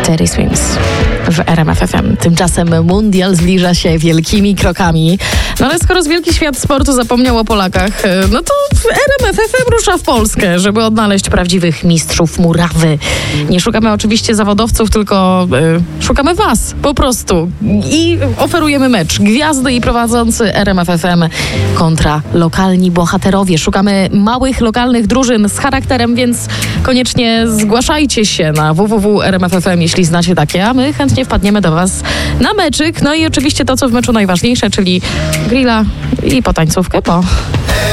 Teddy Swims w RMF FM. Tymczasem mundial zbliża się wielkimi krokami. No ale skoro wielki świat sportu zapomniał o Polakach, no to RMF FM rusza w Polskę, żeby odnaleźć prawdziwych mistrzów murawy. Nie szukamy oczywiście zawodowców, tylko szukamy was, po prostu. I oferujemy mecz. Gwiazdy i prowadzący RMF FM kontra lokalni bohaterowie. Szukamy małych, lokalnych drużyn z charakterem, więc koniecznie zgłaszajcie się na www.rmf.fm, jeśli znacie takie, a my chętnie wpadniemy do was na meczyk. No i oczywiście to, co w meczu najważniejsze, czyli grilla i potańcówkę po...